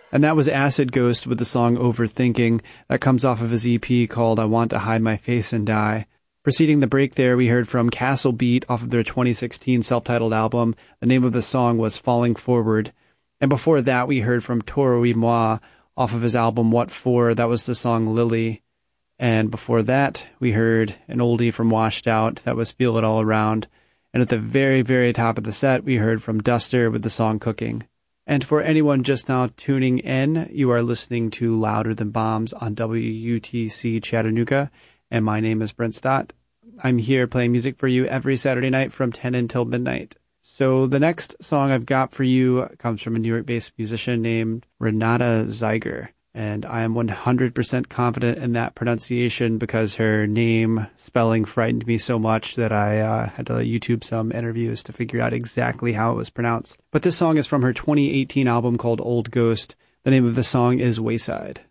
And that was Acid Ghost with the song Overthinking. That comes off of his EP called I Want to Hide My Face and Die. Preceding the break there, we heard from Castle Beat off of their 2016 self-titled album. The name of the song was Falling Forward. And before that, we heard from Toro y Moi off of his album What For. That was the song Lily. And before that, we heard an oldie from Washed Out. That was Feel It All Around. And at the very, very top of the set, we heard from Duster with the song Cooking. And for anyone just now tuning in, you are listening to Louder Than Bombs on WUTC Chattanooga. And my name is Brent Stott. I'm here playing music for you every Saturday night from 10 until midnight. So the next song I've got for you comes from a New York-based musician named Renata Zeiger. And I am 100% confident in that pronunciation because her name spelling frightened me so much that I had to YouTube some interviews to figure out exactly how it was pronounced. But this song is from her 2018 album called Old Ghost. The name of the song is Wayside.